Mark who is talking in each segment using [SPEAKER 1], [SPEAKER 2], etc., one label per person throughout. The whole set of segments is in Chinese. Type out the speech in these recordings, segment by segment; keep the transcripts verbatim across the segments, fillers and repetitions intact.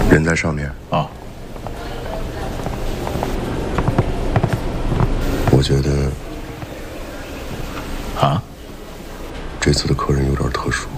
[SPEAKER 1] 人在上面
[SPEAKER 2] 啊。
[SPEAKER 1] 我觉得
[SPEAKER 2] 啊，
[SPEAKER 1] 这次的客人有点特殊。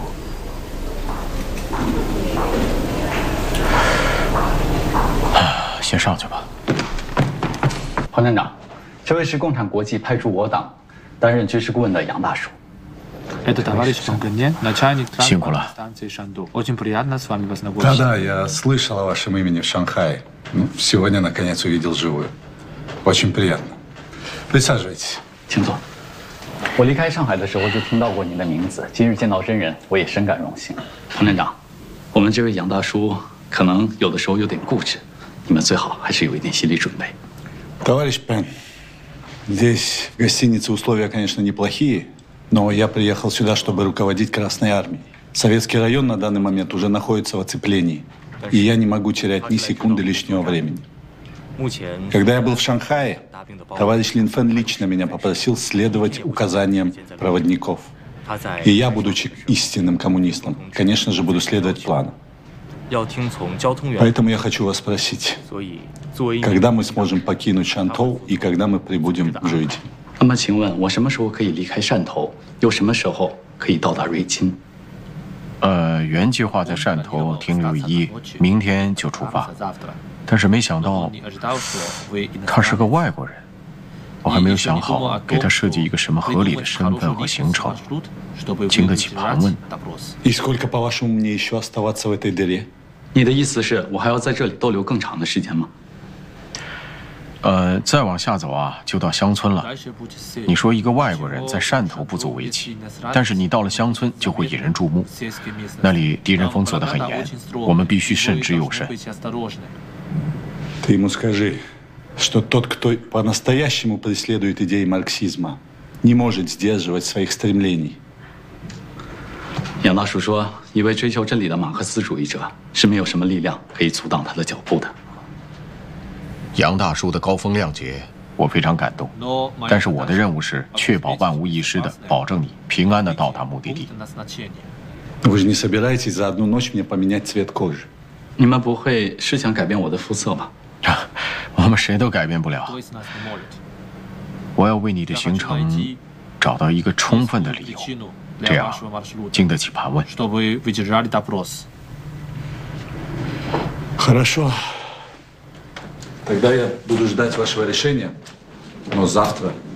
[SPEAKER 2] 先上去吧。
[SPEAKER 3] 黄站长，这位是共产国际派驻我党担任军事顾问的杨大叔。
[SPEAKER 4] Это товарищ Шангенен, начальник
[SPEAKER 2] транспортной
[SPEAKER 4] станции Шанду. Очень приятно с вами познакомиться.
[SPEAKER 5] Да-да, я слышал о вашем имени в Шанхае. Ну, сегодня, наконец, увидел живую. Очень приятно. Присаживайтесь.
[SPEAKER 3] 请坐。我离开上海的时候就听到过您的名字，今日见到真人，我也深感荣幸。黄站长，我们这位杨大叔可能有的时候有点固执，你们最好还是有一点心理准备。
[SPEAKER 5] Товарищ Пен, здесь в гостинице условия, конечно, неплохие. Но я приехал сюда, чтобы руководить Красной Армией. Советский район на данный момент уже находится в оцеплении, и я не могу терять ни секунды лишнего времени. Когда я был в Шанхае, товарищ Лин Фэн лично меня попросил следовать указаниям проводников. И я, будучи истинным коммунистом, конечно же, буду следовать плану. Поэтому я хочу вас спросить, когда мы сможем покинуть Шантоу и когда мы прибудем в Жуйди?
[SPEAKER 3] 那么，请问我什么时候可以离开汕头？又什么时候可以到达瑞金？
[SPEAKER 2] 呃，原计划在汕头停留一夜，明天就出发。但是没想到他是个外国人，我还没有想好给他设计一个什么合理的身份和行程，经得起盘问。
[SPEAKER 5] И сколько, по-вашему, мне еще оставаться в этой дыре?
[SPEAKER 3] 你的意思是我还要在这里逗留更长的时间吗？
[SPEAKER 2] 呃，再往下走啊，就到乡村了。你说一个外国人在汕头不足为奇，但是你到了乡村就会引人注目。那里敌人封锁得很严，我们必须慎之又慎。
[SPEAKER 5] Ты ему скажи, что тот, кто по-настоящему преследует идеи марксизма, не может сдерживать своих стремлений.
[SPEAKER 3] 杨大叔说，一位追求真理的马克思主义者是没有什么力量可以阻挡他的脚步的。
[SPEAKER 2] 杨大叔的高风亮节，我非常感动。但是我的任务是确保万无一失的保证你平安的到达目的地。
[SPEAKER 5] Вы же не собираетесь за одну ночь мне поменять цвет кожи?
[SPEAKER 3] 你们不会是想改变我的肤色吧？
[SPEAKER 2] 我们谁都改变不了。我要为你的行程找到一个充分的理由，这样经得起盘问。
[SPEAKER 5] Хорошо. Тогда я буду ждать вашего решения, но завтра